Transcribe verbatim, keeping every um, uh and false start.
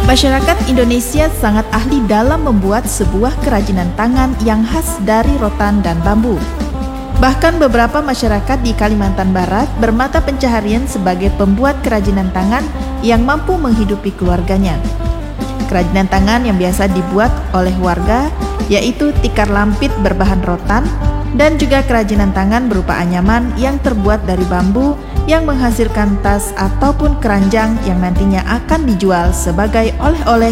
Masyarakat Indonesia sangat ahli dalam membuat sebuah kerajinan tangan yang khas dari rotan dan bambu. Bahkan beberapa masyarakat di Kalimantan Barat bermata pencaharian sebagai pembuat kerajinan tangan yang mampu menghidupi keluarganya. Kerajinan tangan yang biasa dibuat oleh warga yaitu tikar lampit berbahan rotan dan juga kerajinan tangan berupa anyaman yang terbuat dari bambu yang menghasilkan tas ataupun keranjang yang nantinya akan dijual sebagai oleh-oleh